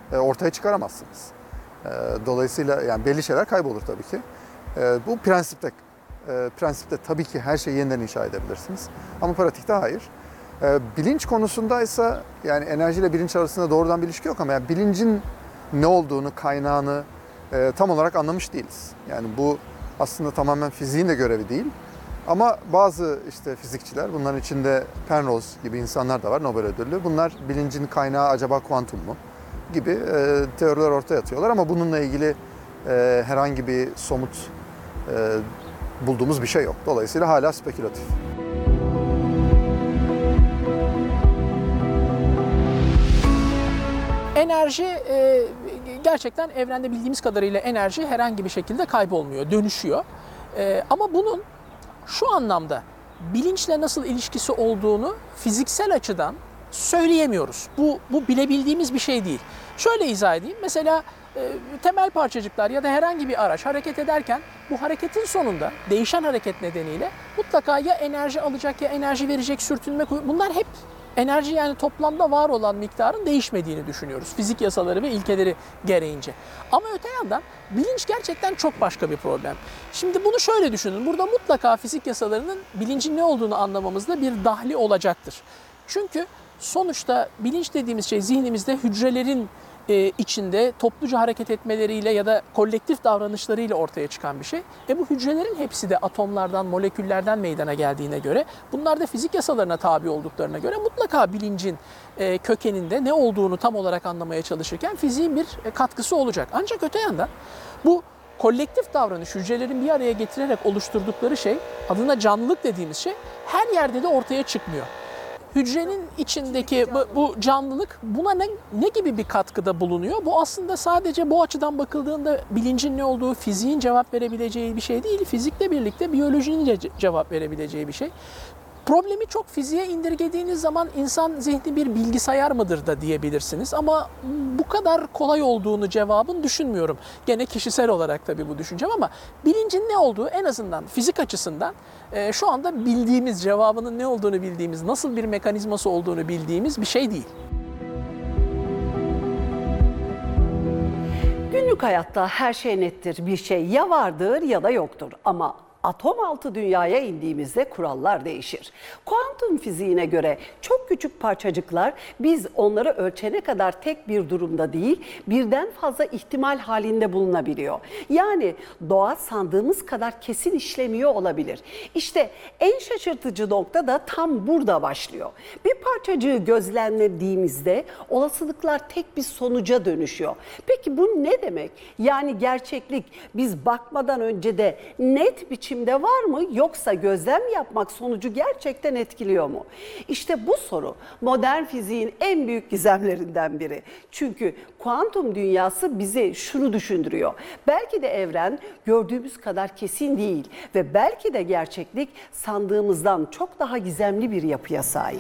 ortaya çıkaramazsınız. Dolayısıyla yani belli şeyler kaybolur tabii ki. Bu prensipte tabii ki her şeyi yeniden inşa edebilirsiniz. Ama pratikte hayır. Bilinç konusundaysa yani enerjiyle bilinç arasında doğrudan bir ilişki yok ama yani bilincin ne olduğunu, kaynağını tam olarak anlamış değiliz. Yani bu aslında tamamen fiziğin de görevi değil. Ama bazı işte fizikçiler, bunların içinde Penrose gibi insanlar da var, Nobel ödüllü. Bunlar bilincin kaynağı acaba kuantum mu gibi teoriler ortaya atıyorlar ama bununla ilgili herhangi bir somut bulduğumuz bir şey yok. Dolayısıyla hala spekülatif. Enerji, gerçekten evrende bildiğimiz kadarıyla enerji herhangi bir şekilde kaybolmuyor, dönüşüyor. Ama bunun şu anlamda bilinçle nasıl ilişkisi olduğunu fiziksel açıdan söyleyemiyoruz. Bu bilebildiğimiz bir şey değil. Şöyle izah edeyim. Mesela temel parçacıklar ya da herhangi bir araç hareket ederken bu hareketin sonunda değişen hareket nedeniyle mutlaka ya enerji alacak ya enerji verecek sürtünme, bunlar hep enerji, yani toplamda var olan miktarın değişmediğini düşünüyoruz. Fizik yasaları ve ilkeleri gereğince. Ama öte yandan bilinç gerçekten çok başka bir problem. Şimdi bunu şöyle düşünün. Burada mutlaka fizik yasalarının bilincin ne olduğunu anlamamızda bir dahli olacaktır. Çünkü sonuçta bilinç dediğimiz şey zihnimizde hücrelerin içinde topluca hareket etmeleriyle ya da kolektif davranışlarıyla ortaya çıkan bir şey. Bu hücrelerin hepsi de atomlardan, moleküllerden meydana geldiğine göre, bunlar da fizik yasalarına tabi olduklarına göre mutlaka bilincin kökeninde ne olduğunu tam olarak anlamaya çalışırken fiziğin bir katkısı olacak. Ancak öte yandan bu kolektif davranış, hücrelerin bir araya getirerek oluşturdukları şey, adına canlılık dediğimiz şey, her yerde de ortaya çıkmıyor. Hücrenin içindeki bu canlılık buna ne gibi bir katkıda bulunuyor? Bu aslında sadece bu açıdan bakıldığında bilincin ne olduğu, fiziğin cevap verebileceği bir şey değil. Fizikle birlikte biyolojinin de cevap verebileceği bir şey. Problemi çok fiziğe indirgediğiniz zaman insan zihni bir bilgisayar mıdır da diyebilirsiniz. Ama bu kadar kolay olduğunu cevabın düşünmüyorum. Gene kişisel olarak tabii bu düşüncem ama bilincin ne olduğu en azından fizik açısından şu anda bildiğimiz, cevabının ne olduğunu bildiğimiz, nasıl bir mekanizması olduğunu bildiğimiz bir şey değil. Günlük hayatta her şey nettir. Bir şey ya vardır ya da yoktur. Ama atom altı dünyaya indiğimizde kurallar değişir. Kuantum fiziğine göre çok küçük parçacıklar biz onları ölçene kadar tek bir durumda değil, birden fazla ihtimal halinde bulunabiliyor. Yani doğa sandığımız kadar kesin işlemiyor olabilir. İşte en şaşırtıcı nokta da tam burada başlıyor. Bir parçacığı gözlemlediğimizde olasılıklar tek bir sonuca dönüşüyor. Peki bu ne demek? Yani gerçeklik biz bakmadan önce de net biçimde var mı, yoksa gözlem yapmak sonucu gerçekten etkiliyor mu? İşte bu soru modern fiziğin en büyük gizemlerinden biri. Çünkü kuantum dünyası bize şunu düşündürüyor. Belki de evren gördüğümüz kadar kesin değil ve belki de gerçeklik sandığımızdan çok daha gizemli bir yapıya sahip.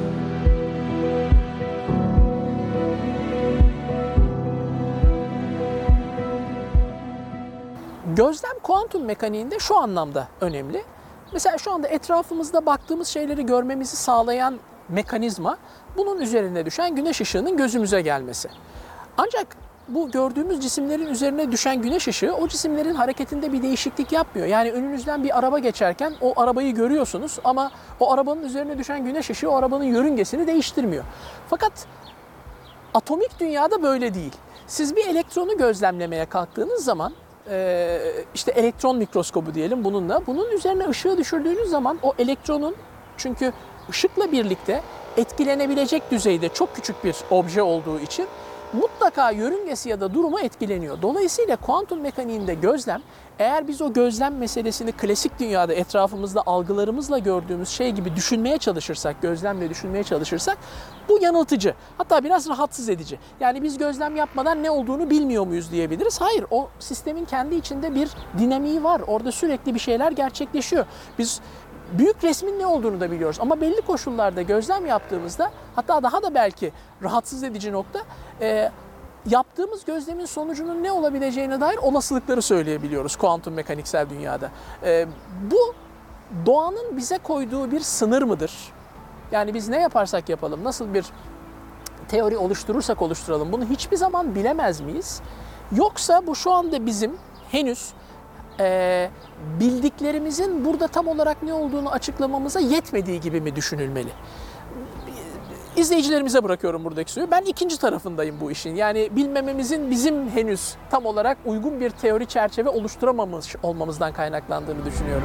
Gözlem kuantum mekaniğinde şu anlamda önemli. Mesela şu anda etrafımızda baktığımız şeyleri görmemizi sağlayan mekanizma, bunun üzerine düşen güneş ışığının gözümüze gelmesi. Ancak bu gördüğümüz cisimlerin üzerine düşen güneş ışığı o cisimlerin hareketinde bir değişiklik yapmıyor. Yani önünüzden bir araba geçerken o arabayı görüyorsunuz ama o arabanın üzerine düşen güneş ışığı o arabanın yörüngesini değiştirmiyor. Fakat atomik dünyada böyle değil. Siz bir elektronu gözlemlemeye kalktığınız zaman, işte elektron mikroskobu diyelim bununla, bunun üzerine ışığı düşürdüğünüz zaman o elektronun, çünkü ışıkla birlikte etkilenebilecek düzeyde çok küçük bir obje olduğu için mutlaka yörüngesi ya da durumu etkileniyor. Dolayısıyla kuantum mekaniğinde gözlem, eğer biz o gözlem meselesini klasik dünyada etrafımızda algılarımızla gördüğümüz şey gibi düşünmeye çalışırsak, gözlemle düşünmeye çalışırsak, bu yanıltıcı, hatta biraz rahatsız edici. Yani biz gözlem yapmadan ne olduğunu bilmiyor muyuz diyebiliriz. Hayır, o sistemin kendi içinde bir dinamiği var. Orada sürekli bir şeyler gerçekleşiyor. Biz büyük resmin ne olduğunu da biliyoruz ama belli koşullarda gözlem yaptığımızda, hatta daha da belki rahatsız edici nokta, yaptığımız gözlemin sonucunun ne olabileceğine dair olasılıkları söyleyebiliyoruz kuantum mekaniksel dünyada. Bu doğanın bize koyduğu bir sınır mıdır? Yani biz ne yaparsak yapalım, nasıl bir teori oluşturursak oluşturalım bunu hiçbir zaman bilemez miyiz? Yoksa bu şu anda bizim henüz bildiklerimizin burada tam olarak ne olduğunu açıklamamıza yetmediği gibi mi düşünülmeli? İzleyicilerimize bırakıyorum buradaki soruyu. Ben ikinci tarafındayım bu işin. Yani bilmememizin bizim henüz tam olarak uygun bir teori çerçeve oluşturamamış olmamızdan kaynaklandığını düşünüyorum.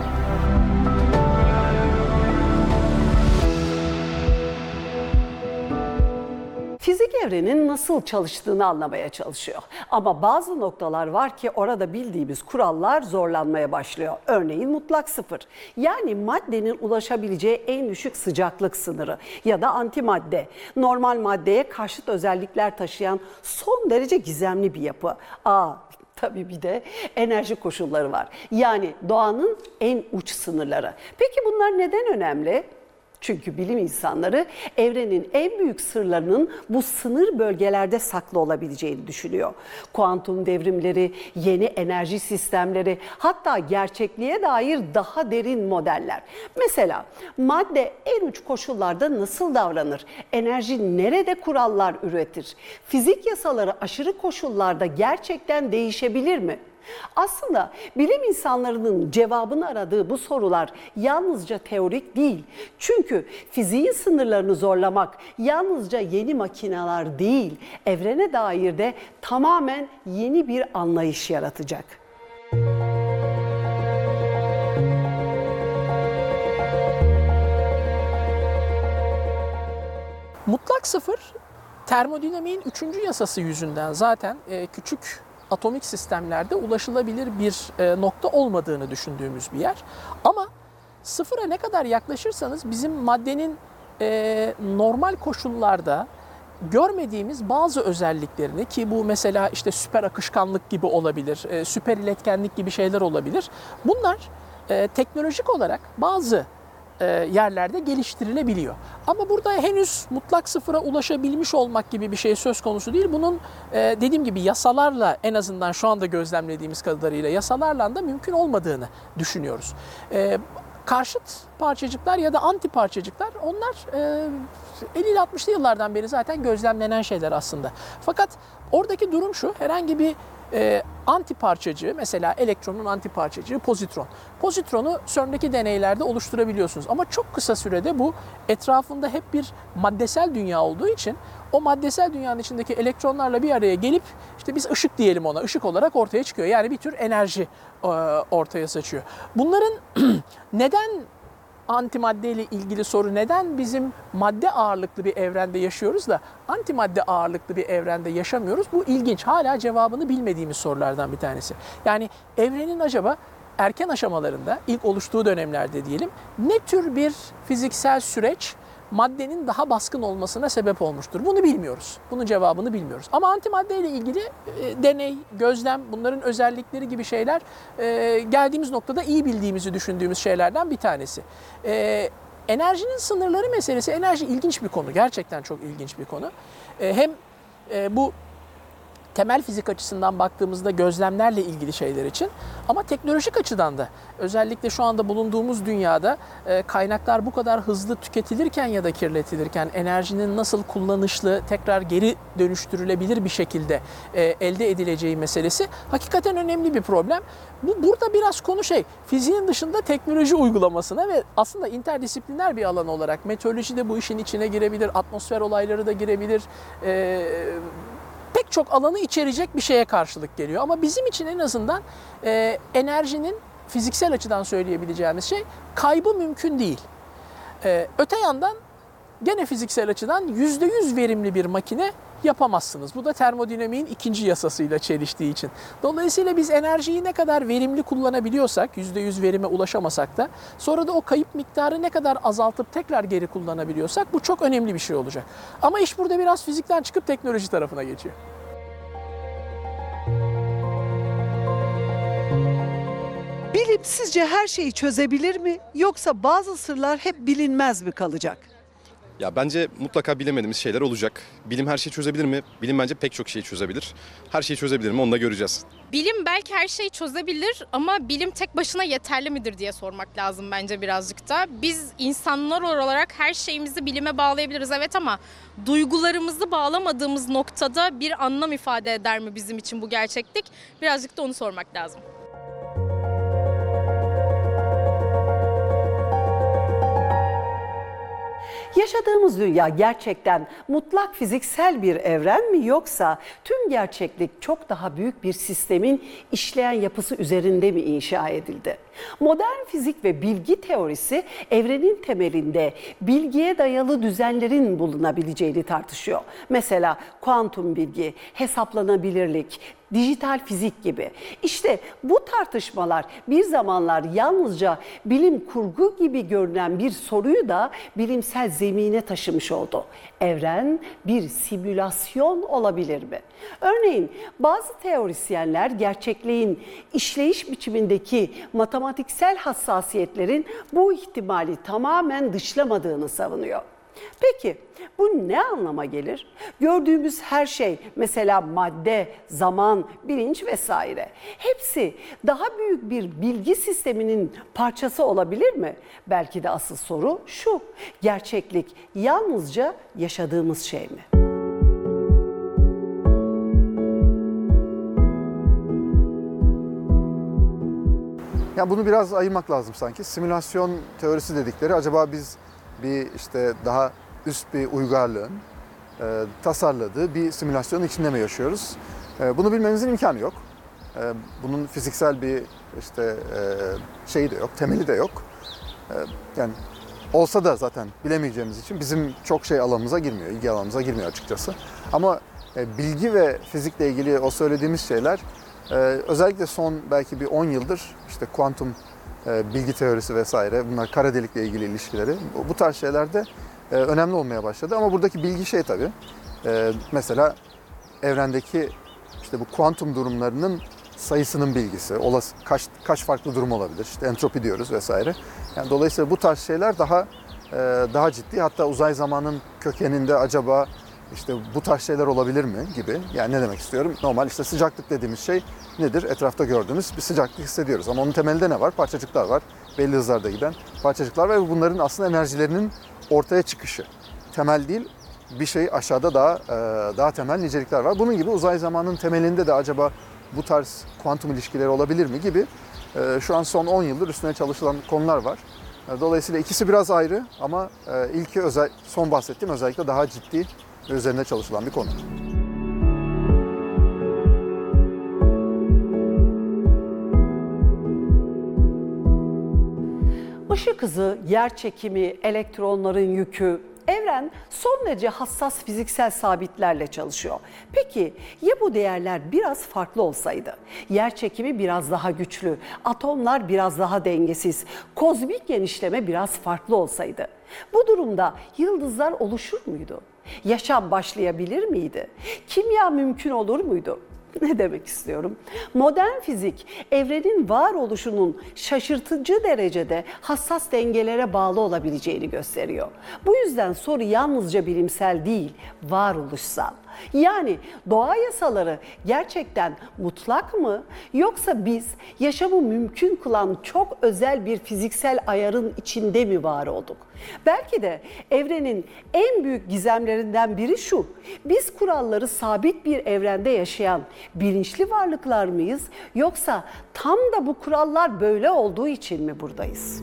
Fizik evrenin nasıl çalıştığını anlamaya çalışıyor. Ama bazı noktalar var ki orada bildiğimiz kurallar zorlanmaya başlıyor. Örneğin mutlak sıfır. Yani maddenin ulaşabileceği en düşük sıcaklık sınırı ya da antimadde. Normal maddeye karşıt özellikler taşıyan son derece gizemli bir yapı. Tabii bir de enerji koşulları var. Yani doğanın en uç sınırları. Peki bunlar neden önemli? Çünkü bilim insanları evrenin en büyük sırlarının bu sınır bölgelerde saklı olabileceğini düşünüyor. Kuantum devrimleri, yeni enerji sistemleri, hatta gerçekliğe dair daha derin modeller. Mesela madde en uç koşullarda nasıl davranır? Enerji nerede kurallar üretir? Fizik yasaları aşırı koşullarda gerçekten değişebilir mi? Aslında bilim insanlarının cevabını aradığı bu sorular yalnızca teorik değil. Çünkü fiziğin sınırlarını zorlamak yalnızca yeni makineler değil, evrene dair de tamamen yeni bir anlayış yaratacak. Mutlak sıfır, termodinamiğin 3. yasası yüzünden zaten küçük atomik sistemlerde ulaşılabilir bir nokta olmadığını düşündüğümüz bir yer. Ama sıfıra ne kadar yaklaşırsanız bizim maddenin normal koşullarda görmediğimiz bazı özelliklerini, ki bu mesela işte süper akışkanlık gibi olabilir, süper iletkenlik gibi şeyler olabilir. Bunlar teknolojik olarak bazı yerlerde geliştirilebiliyor. Ama burada henüz mutlak sıfıra ulaşabilmiş olmak gibi bir şey söz konusu değil. Bunun dediğim gibi yasalarla, en azından şu anda gözlemlediğimiz kadarıyla yasalarla da mümkün olmadığını düşünüyoruz. Karşıt parçacıklar ya da anti parçacıklar, onlar 50 ile 60'lı yıllardan beri zaten gözlemlenen şeyler aslında. Fakat oradaki durum şu: herhangi bir anti parçacığı, mesela elektronun anti parçacığı pozitron. Pozitronu CERN'deki deneylerde oluşturabiliyorsunuz. Ama çok kısa sürede bu etrafında hep bir maddesel dünya olduğu için o maddesel dünyanın içindeki elektronlarla bir araya gelip işte biz ışık diyelim ona, ışık olarak ortaya çıkıyor. Yani bir tür enerji ortaya saçıyor. Bunların neden antimadde ile ilgili soru, neden bizim madde ağırlıklı bir evrende yaşıyoruz da antimadde ağırlıklı bir evrende yaşamıyoruz? Bu ilginç. Hala cevabını bilmediğimiz sorulardan bir tanesi. Yani evrenin acaba erken aşamalarında, ilk oluştuğu dönemlerde diyelim, ne tür bir fiziksel süreç maddenin daha baskın olmasına sebep olmuştur? Bunu bilmiyoruz. Bunun cevabını bilmiyoruz. Ama antimadde ile ilgili deney, gözlem, bunların özellikleri gibi şeyler geldiğimiz noktada iyi bildiğimizi düşündüğümüz şeylerden bir tanesi. Enerjinin sınırları meselesi, enerji ilginç bir konu. Gerçekten çok ilginç bir konu. Hem bu temel fizik açısından baktığımızda gözlemlerle ilgili şeyler için, ama teknolojik açıdan da özellikle şu anda bulunduğumuz dünyada kaynaklar bu kadar hızlı tüketilirken ya da kirletilirken enerjinin nasıl kullanışlı, tekrar geri dönüştürülebilir bir şekilde elde edileceği meselesi hakikaten önemli bir problem. Burada biraz konu fiziğin dışında teknoloji uygulamasına ve aslında interdisipliner bir alan olarak meteoroloji de bu işin içine girebilir, atmosfer olayları da girebilir. Pek çok alanı içerecek bir şeye karşılık geliyor. Ama bizim için en azından enerjinin fiziksel açıdan söyleyebileceğimiz şey, kaybı mümkün değil. Öte yandan gene fiziksel açıdan %100 verimli bir makine yapamazsınız. Bu da termodinamiğin 2. yasasıyla çeliştiği için. Dolayısıyla biz enerjiyi ne kadar verimli kullanabiliyorsak, %100 verime ulaşamasak da, sonra da o kayıp miktarı ne kadar azaltıp tekrar geri kullanabiliyorsak, bu çok önemli bir şey olacak. Ama iş burada biraz fizikten çıkıp teknoloji tarafına geçiyor. Bilim sizce her şeyi çözebilir mi, yoksa bazı sırlar hep bilinmez mi kalacak? Ya bence mutlaka bilemediğimiz şeyler olacak. Bilim her şeyi çözebilir mi? Bilim bence pek çok şeyi çözebilir. Her şeyi çözebilir mi? Onu da göreceğiz. Bilim belki her şeyi çözebilir ama bilim tek başına yeterli midir diye sormak lazım bence birazcık da. Biz insanlar olarak her şeyimizi bilime bağlayabiliriz evet ama duygularımızı bağlamadığımız noktada bir anlam ifade eder mi bizim için bu gerçeklik? Birazcık da onu sormak lazım. Yaşadığımız dünya gerçekten mutlak fiziksel bir evren mi yoksa tüm gerçeklik çok daha büyük bir sistemin işleyen yapısı üzerinde mi inşa edildi? Modern fizik ve bilgi teorisi evrenin temelinde bilgiye dayalı düzenlerin bulunabileceğini tartışıyor. Mesela kuantum bilgi, hesaplanabilirlik, dijital fizik gibi. İşte bu tartışmalar bir zamanlar yalnızca bilim kurgu gibi görünen bir soruyu da bilimsel zemine taşımış oldu. Evren bir simülasyon olabilir mi? Örneğin bazı teorisyenler gerçekliğin işleyiş biçimindeki matematiksel hassasiyetlerin bu ihtimali tamamen dışlamadığını savunuyor. Peki bu ne anlama gelir? Gördüğümüz her şey, mesela madde, zaman, bilinç vesaire, hepsi daha büyük bir bilgi sisteminin parçası olabilir mi? Belki de asıl soru şu: gerçeklik yalnızca yaşadığımız şey mi? Yani bunu biraz ayırmak lazım sanki. Simülasyon teorisi dedikleri, acaba biz bir işte daha üst bir uygarlığın tasarladığı bir simülasyonun içinde mi yaşıyoruz? Bunu bilmemizin imkanı yok. Bunun fiziksel bir işte şeyi de yok, temeli de yok. Yani olsa da zaten bilemeyeceğimiz için bizim çok şey alanımıza girmiyor, ilgi alanımıza girmiyor açıkçası. Ama bilgi ve fizikle ilgili o söylediğimiz şeyler özellikle son belki bir 10 yıldır işte kuantum bilgi teorisi vesaire, bunlar kara delikle ilgili ilişkileri, bu tarz şeylerde önemli olmaya başladı. Ama buradaki bilgi şey tabii, mesela evrendeki işte bu kuantum durumlarının sayısının bilgisi, olası kaç farklı durum olabilir, işte entropi diyoruz vesaire. Yani dolayısıyla bu tarz şeyler daha ciddi. Hatta uzay zamanın kökeninde acaba işte bu tarz şeyler olabilir mi gibi. Yani ne demek istiyorum? Normal işte sıcaklık dediğimiz şey nedir? Etrafta gördüğümüz bir sıcaklık hissediyoruz. Ama onun temelinde ne var? Parçacıklar var. Belli hızlarda giden parçacıklar var ve bunların aslında enerjilerinin ortaya çıkışı. Temel değil, bir şey aşağıda daha temel nicelikler var. Bunun gibi uzay zamanının temelinde de acaba bu tarz kuantum ilişkileri olabilir mi gibi şu an son 10 yıldır üstüne çalışılan konular var. Dolayısıyla ikisi biraz ayrı ama ilki son bahsettiğim özellikle daha ciddi ve üzerinde çalışılan bir konu. Işık hızı, yer çekimi, elektronların yükü, evren son derece hassas fiziksel sabitlerle çalışıyor. Peki ya bu değerler biraz farklı olsaydı? Yer çekimi biraz daha güçlü, atomlar biraz daha dengesiz, kozmik genişleme biraz farklı olsaydı? Bu durumda yıldızlar oluşur muydu? Yaşam başlayabilir miydi? Kimya mümkün olur muydu? Ne demek istiyorum? Modern fizik, evrenin varoluşunun şaşırtıcı derecede hassas dengelere bağlı olabileceğini gösteriyor. Bu yüzden soru yalnızca bilimsel değil, varoluşsal. Yani doğa yasaları gerçekten mutlak mı? Yoksa biz yaşamı mümkün kılan çok özel bir fiziksel ayarın içinde mi var olduk? Belki de evrenin en büyük gizemlerinden biri şu: biz kuralları sabit bir evrende yaşayan bilinçli varlıklar mıyız? Yoksa tam da bu kurallar böyle olduğu için mi buradayız?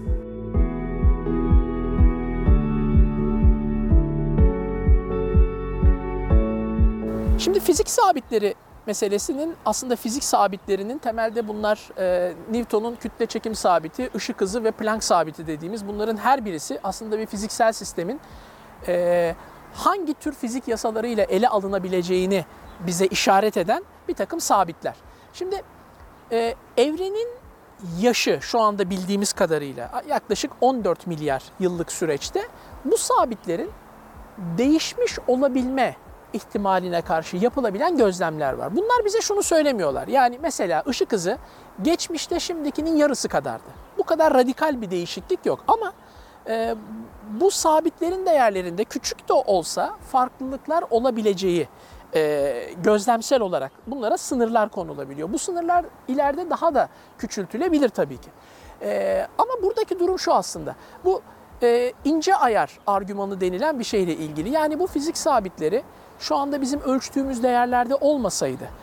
Şimdi fizik sabitleri meselesinin, aslında fizik sabitlerinin temelde bunlar Newton'un kütle çekim sabiti, ışık hızı ve Planck sabiti dediğimiz, bunların her birisi aslında bir fiziksel sistemin hangi tür fizik yasalarıyla ele alınabileceğini bize işaret eden bir takım sabitler. Şimdi evrenin yaşı şu anda bildiğimiz kadarıyla yaklaşık 14 milyar yıllık süreçte bu sabitlerin değişmiş olabilme ihtimaline karşı yapılabilen gözlemler var. Bunlar bize şunu söylemiyorlar. Yani mesela ışık hızı geçmişte şimdikinin yarısı kadardı. Bu kadar radikal bir değişiklik yok ama bu sabitlerin değerlerinde küçük de olsa farklılıklar olabileceği gözlemsel olarak bunlara sınırlar konulabiliyor. Bu sınırlar ileride daha da küçültülebilir tabii ki. Ama buradaki durum şu aslında. Bu ince ayar argümanı denilen bir şeyle ilgili. Yani bu fizik sabitleri şu anda bizim ölçtüğümüz değerlerde olmasaydı